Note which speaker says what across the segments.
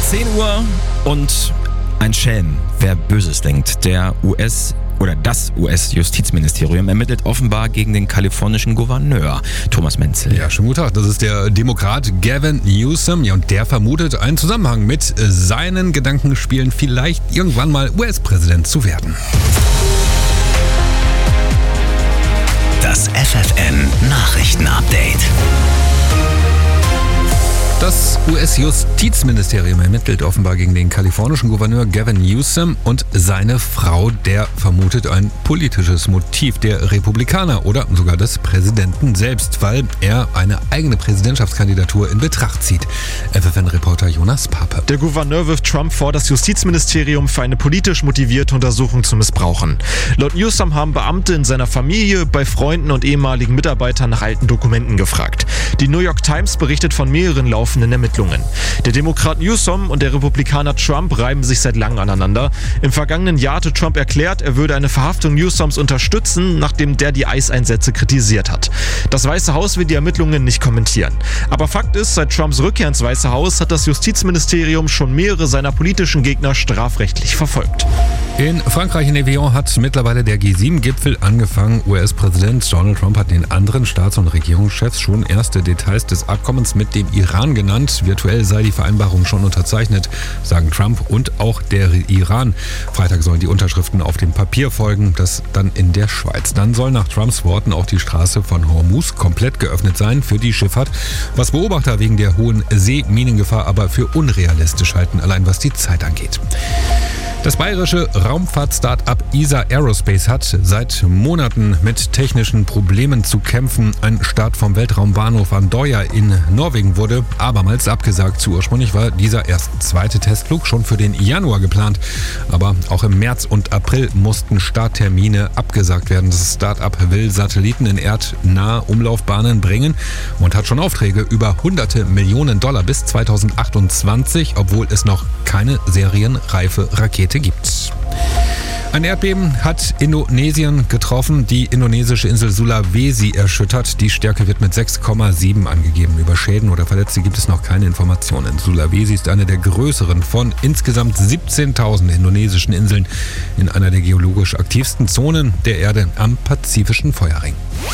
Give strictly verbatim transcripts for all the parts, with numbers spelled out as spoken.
Speaker 1: zehn Uhr und ein Schelm, wer Böses denkt. Der U S- oder das U S-Justizministerium ermittelt offenbar gegen den kalifornischen Gouverneur Thomas Menzel.
Speaker 2: Ja, schönen guten Tag. Das ist der Demokrat Gavin Newsom. Ja, und der vermutet einen Zusammenhang mit seinen Gedankenspielen, vielleicht irgendwann mal U S-Präsident zu werden.
Speaker 3: Das F F N-Nachrichten-Update.
Speaker 2: Das U S-Justizministerium ermittelt offenbar gegen den kalifornischen Gouverneur Gavin Newsom und seine Frau, der vermutet ein politisches Motiv der Republikaner oder sogar des Präsidenten selbst, weil er eine eigene Präsidentschaftskandidatur in Betracht zieht. F F N-Reporter Jonas Pape.
Speaker 4: Der Gouverneur wirft Trump vor, das Justizministerium für eine politisch motivierte Untersuchung zu missbrauchen. Laut Newsom haben Beamte in seiner Familie, bei Freunden und ehemaligen Mitarbeitern nach alten Dokumenten gefragt. Die New York Times berichtet von mehreren laufenden Ermittlungen. Der Demokrat Newsom und der Republikaner Trump reiben sich seit langem aneinander. Im vergangenen Jahr hatte Trump erklärt, er würde eine Verhaftung Newsoms unterstützen, nachdem der die ICE-Einsätze kritisiert hat. Das Weiße Haus will die Ermittlungen nicht kommentieren. Aber Fakt ist, seit Trumps Rückkehr ins Weiße Haus hat das Justizministerium schon mehrere seiner politischen Gegner strafrechtlich verfolgt.
Speaker 2: In Frankreich in Evian hat mittlerweile der G sieben Gipfel angefangen. U S-Präsident Donald Trump hat den anderen Staats- und Regierungschefs schon erste Details des Abkommens mit dem Iran genannt. Virtuell sei die Vereinbarung schon unterzeichnet, sagen Trump und auch der Iran. Freitag sollen die Unterschriften auf dem Papier folgen, das dann in der Schweiz. Dann soll nach Trumps Worten auch die Straße von Hormuz komplett geöffnet sein für die Schifffahrt, was Beobachter wegen der hohen Seeminengefahr aber für unrealistisch halten, allein was die Zeit angeht. Das bayerische Raumfahrt-Start-up E S A Aerospace hat seit Monaten mit technischen Problemen zu kämpfen. Ein Start vom Weltraumbahnhof Andøya in Norwegen wurde abermals abgesagt. Ursprünglich war dieser erst zweite Testflug schon für den Januar geplant. Aber auch im März und April mussten Starttermine abgesagt werden. Das Start-up will Satelliten in erdnahe Umlaufbahnen bringen und hat schon Aufträge über hunderte Millionen Dollar bis zweitausendachtundzwanzig, obwohl es noch keine serienreife Rakete gibt. Ein Erdbeben hat Indonesien getroffen, die indonesische Insel Sulawesi erschüttert. Die Stärke wird mit sechs Komma sieben angegeben. Über Schäden oder Verletzte gibt es noch keine Informationen. Sulawesi ist eine der größeren von insgesamt siebzehntausend indonesischen Inseln in einer der geologisch aktivsten Zonen der Erde am Pazifischen Feuerring.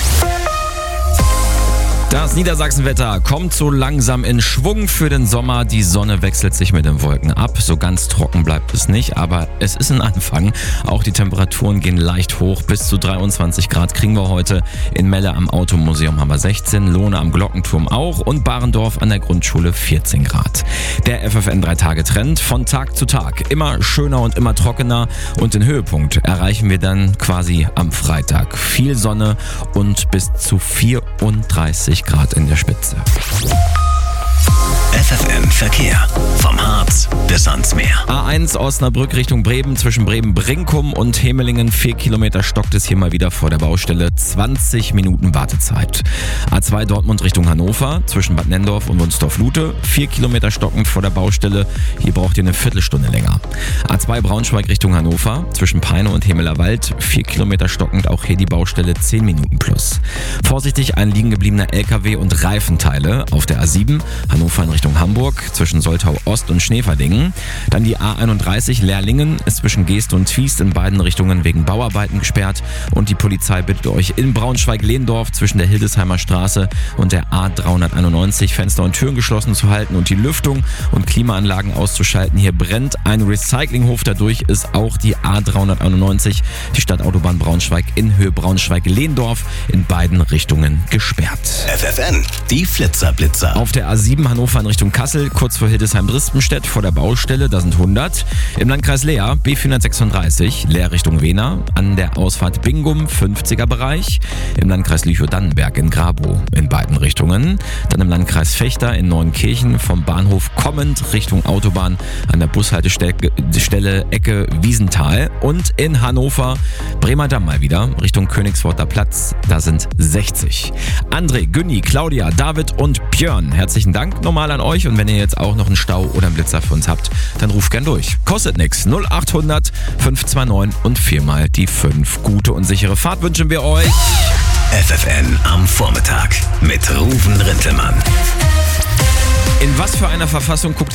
Speaker 1: Das Niedersachsenwetter kommt so langsam in Schwung für den Sommer. Die Sonne wechselt sich mit den Wolken ab. So ganz trocken bleibt es nicht, aber es ist ein Anfang. Auch die Temperaturen gehen leicht hoch. Bis zu dreiundzwanzig Grad kriegen wir heute. In Melle am Automuseum haben wir sechzehn, Lohne am Glockenturm auch und Barendorf an der Grundschule vierzehn Grad. Der F F N drei Tage Trend von Tag zu Tag. Immer schöner und immer trockener und den Höhepunkt erreichen wir dann quasi am Freitag. Viel Sonne und bis zu vierunddreißig Grad in der Spitze.
Speaker 3: F F N Verkehr. Vom Harz bis ans Meer.
Speaker 1: A eins Osnabrück Richtung Bremen, zwischen Bremen-Brinkum und Hemelingen. Vier Kilometer stockt es hier mal wieder vor der Baustelle. zwanzig Minuten Wartezeit. A zwei Dortmund Richtung Hannover, zwischen Bad Nendorf und Wunstorf-Lute. Vier Kilometer stockend vor der Baustelle. Hier braucht ihr eine Viertelstunde länger. A zwei Braunschweig Richtung Hannover, zwischen Peine und Hemelerwald. Vier Kilometer stockend, auch hier die Baustelle. zehn Minuten plus. Vorsichtig, ein liegen gebliebener L K W und Reifenteile auf der A sieben. Hannover in Richtung Hamburg, zwischen Soltau Ost und Schneverdingen. Dann die A einunddreißig Lehrlingen ist zwischen Geest und Twiest in beiden Richtungen wegen Bauarbeiten gesperrt. Und die Polizei bittet euch in Braunschweig-Lehndorf zwischen der Hildesheimer Straße und der A dreihunderteinundneunzig Fenster und Türen geschlossen zu halten und die Lüftung und Klimaanlagen auszuschalten. Hier brennt ein Recyclinghof, dadurch ist auch die A dreihunderteinundneunzig, die Stadtautobahn Braunschweig in Höhe Braunschweig-Lehndorf, in beiden Richtungen gesperrt.
Speaker 3: F F N, die Flitzerblitzer.
Speaker 1: Auf der A sieben Hannover in Richtung Kassel, kurz vor Hildesheim-Dristenstedt vor der Baustelle, da sind hundert. Im Landkreis Leer B vierhundertsechsunddreißig, Leer Richtung Wehner, an der Ausfahrt Bingum, fünfziger Bereich. Im Landkreis Lüchow-Dannenberg in Grabow in beiden Richtungen. Dann im Landkreis Vechta in Neunkirchen vom Bahnhof kommend Richtung Autobahn an der Bushaltestelle Ecke Wiesenthal. Und in Hannover, Bremer Damm mal wieder, Richtung Königsworter Platz, da sind sechzig. André, Günni, Claudia, David und Björn, herzlichen Dank nochmal an euch. Und wenn ihr jetzt auch noch einen Stau oder einen Blitzer für uns habt, dann ruft gern durch. Kostet nix. null achthundert fünf zwei neun und viermal die fünf. Gute und sichere Fahrt wünschen wir euch.
Speaker 3: F F N am Vormittag mit Ruven Rintelmann.
Speaker 1: In was für einer Verfassung guckt